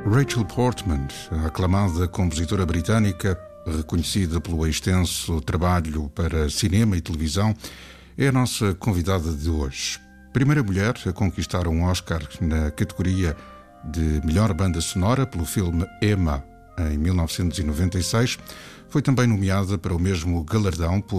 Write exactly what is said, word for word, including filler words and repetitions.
Rachel Portman, a aclamada compositora britânica, reconhecida pelo extenso trabalho para cinema e televisão, é a nossa convidada de hoje. Primeira mulher a conquistar um Oscar na categoria de melhor banda sonora pelo filme Emma, em mil novecentos e noventa e seis. Foi também nomeada para o mesmo galardão por